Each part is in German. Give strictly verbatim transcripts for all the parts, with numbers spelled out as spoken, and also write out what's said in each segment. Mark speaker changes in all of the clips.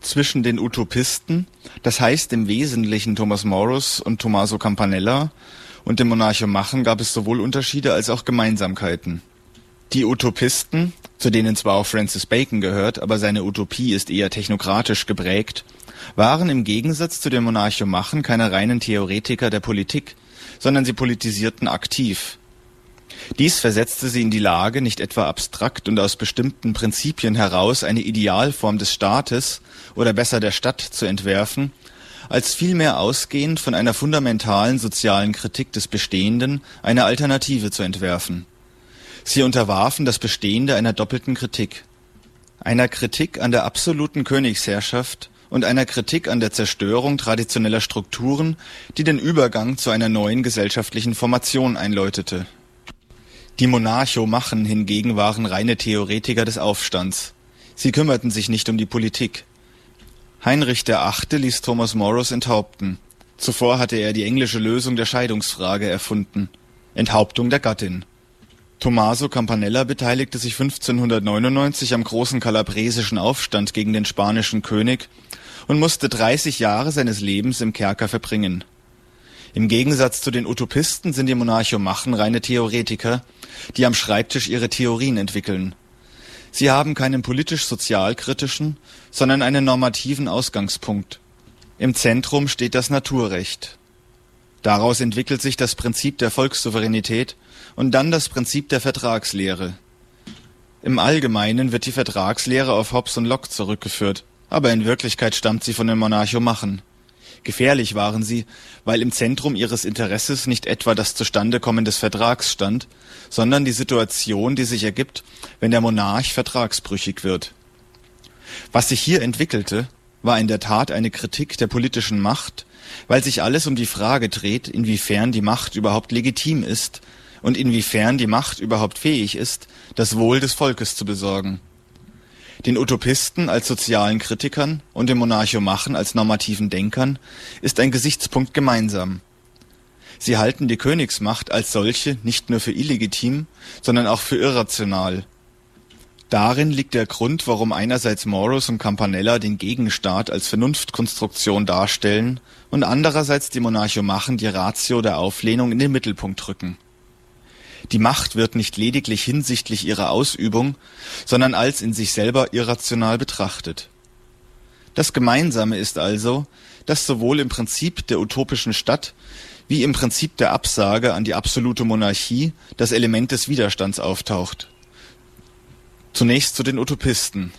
Speaker 1: Zwischen den Utopisten, das heißt im Wesentlichen Thomas Morus und Tommaso Campanella, und dem Monarchomachen gab es sowohl Unterschiede als auch Gemeinsamkeiten. Die Utopisten, zu denen zwar auch Francis Bacon gehört, aber seine Utopie ist eher technokratisch geprägt, waren im Gegensatz zu den Monarchomachen keine reinen Theoretiker der Politik, sondern sie politisierten aktiv. Dies versetzte sie in die Lage, nicht etwa abstrakt und aus bestimmten Prinzipien heraus eine Idealform des Staates oder besser der Stadt zu entwerfen, als vielmehr ausgehend von einer fundamentalen sozialen Kritik des Bestehenden eine Alternative zu entwerfen. Sie unterwarfen das Bestehende einer doppelten Kritik. Einer Kritik an der absoluten Königsherrschaft und einer Kritik an der Zerstörung traditioneller Strukturen, die den Übergang zu einer neuen gesellschaftlichen Formation einläutete. Die Monarchomachen hingegen waren reine Theoretiker des Aufstands. Sie kümmerten sich nicht um die Politik. Heinrich der Achte ließ Thomas Morus enthaupten. Zuvor hatte er die englische Lösung der Scheidungsfrage erfunden: Enthauptung der Gattin. Tommaso Campanella beteiligte sich fünfzehnhundertneunundneunzig am großen kalabresischen Aufstand gegen den spanischen König und musste dreißig Jahre seines Lebens im Kerker verbringen. Im Gegensatz zu den Utopisten sind die Monarchomachen reine Theoretiker, die am Schreibtisch ihre Theorien entwickeln. Sie haben keinen politisch-sozialkritischen, sondern einen normativen Ausgangspunkt. Im Zentrum steht das Naturrecht. Daraus entwickelt sich das Prinzip der Volkssouveränität und dann das Prinzip der Vertragslehre. Im Allgemeinen wird die Vertragslehre auf Hobbes und Locke zurückgeführt, aber in Wirklichkeit stammt sie von den Monarchomachen. Gefährlich waren sie, weil im Zentrum ihres Interesses nicht etwa das Zustandekommen des Vertrags stand, sondern die Situation, die sich ergibt, wenn der Monarch vertragsbrüchig wird. Was sich hier entwickelte, war in der Tat eine Kritik der politischen Macht, weil sich alles um die Frage dreht, inwiefern die Macht überhaupt legitim ist und inwiefern die Macht überhaupt fähig ist, das Wohl des Volkes zu besorgen. Den Utopisten als sozialen Kritikern und den Monarchomachen als normativen Denkern ist ein Gesichtspunkt gemeinsam. Sie halten die Königsmacht als solche nicht nur für illegitim, sondern auch für irrational. Darin liegt der Grund, warum einerseits Morus und Campanella den Gegenstaat als Vernunftkonstruktion darstellen und andererseits die Monarchomachen die Ratio der Auflehnung in den Mittelpunkt rücken. Die Macht wird nicht lediglich hinsichtlich ihrer Ausübung, sondern als in sich selber irrational betrachtet. Das Gemeinsame ist also, dass sowohl im Prinzip der utopischen Stadt wie im Prinzip der Absage an die absolute Monarchie das Element des Widerstands auftaucht. Zunächst zu den Utopisten.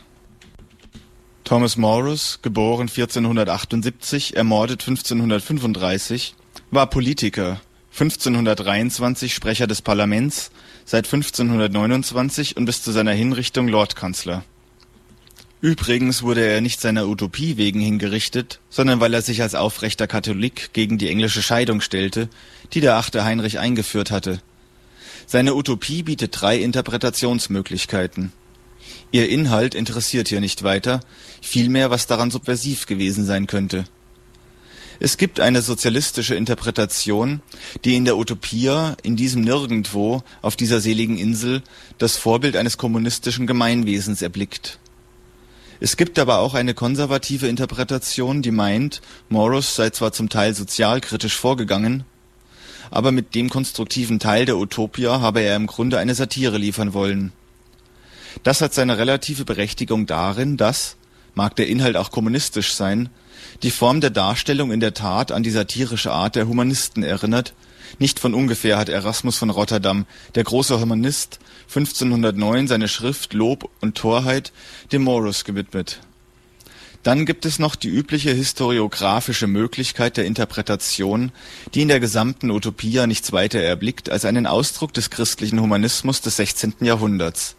Speaker 1: Thomas Morus, geboren vierzehnhundertachtundsiebzig, ermordet fünfzehnhundertfünfunddreißig, war Politiker, fünfzehnhundertdreiundzwanzig Sprecher des Parlaments, seit fünfzehnhundertneunundzwanzig und bis zu seiner Hinrichtung Lordkanzler. Übrigens wurde er nicht seiner Utopie wegen hingerichtet, sondern weil er sich als aufrechter Katholik gegen die englische Scheidung stellte, die der achte Heinrich eingeführt hatte. Seine Utopie bietet drei Interpretationsmöglichkeiten. Ihr Inhalt interessiert hier nicht weiter, vielmehr was daran subversiv gewesen sein könnte. Es gibt eine sozialistische Interpretation, die in der Utopia, in diesem Nirgendwo, auf dieser seligen Insel, das Vorbild eines kommunistischen Gemeinwesens erblickt. Es gibt aber auch eine konservative Interpretation, die meint, Morus sei zwar zum Teil sozialkritisch vorgegangen, aber mit dem konstruktiven Teil der Utopia habe er im Grunde eine Satire liefern wollen. Das hat seine relative Berechtigung darin, dass, mag der Inhalt auch kommunistisch sein, die Form der Darstellung in der Tat an die satirische Art der Humanisten erinnert. Nicht von ungefähr hat Erasmus von Rotterdam, der große Humanist, fünfzehnhundertneun seine Schrift Lob und Torheit dem Morus gewidmet. Dann gibt es noch die übliche historiografische Möglichkeit der Interpretation, die in der gesamten Utopia nichts weiter erblickt als einen Ausdruck des christlichen Humanismus des sechzehnten Jahrhunderts.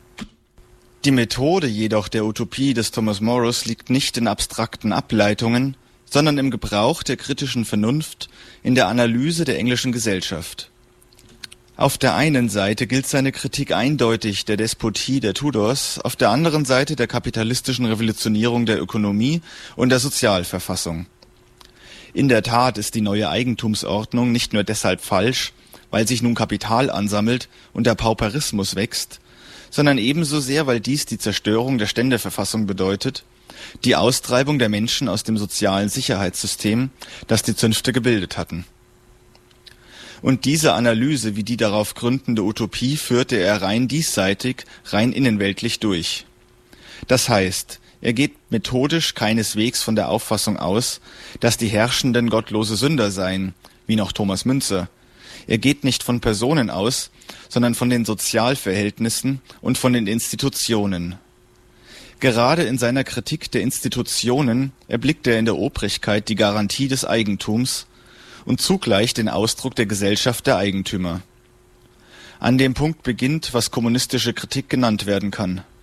Speaker 1: Die Methode jedoch der Utopie des Thomas Morus liegt nicht in abstrakten Ableitungen, sondern im Gebrauch der kritischen Vernunft in der Analyse der englischen Gesellschaft. Auf der einen Seite gilt seine Kritik eindeutig der Despotie der Tudors, auf der anderen Seite der kapitalistischen Revolutionierung der Ökonomie und der Sozialverfassung. In der Tat ist die neue Eigentumsordnung nicht nur deshalb falsch, weil sich nun Kapital ansammelt und der Pauperismus wächst, sondern ebenso sehr, weil dies die Zerstörung der Ständeverfassung bedeutet, die Austreibung der Menschen aus dem sozialen Sicherheitssystem, das die Zünfte gebildet hatten. Und diese Analyse wie die darauf gründende Utopie führte er rein diesseitig, rein innenweltlich durch. Das heißt, er geht methodisch keineswegs von der Auffassung aus, dass die Herrschenden gottlose Sünder seien, wie noch Thomas Müntzer. Er geht nicht von Personen aus, sondern von den Sozialverhältnissen und von den Institutionen. Gerade in seiner Kritik der Institutionen erblickt er in der Obrigkeit die Garantie des Eigentums und zugleich den Ausdruck der Gesellschaft der Eigentümer. An dem Punkt beginnt, was kommunistische Kritik genannt werden kann.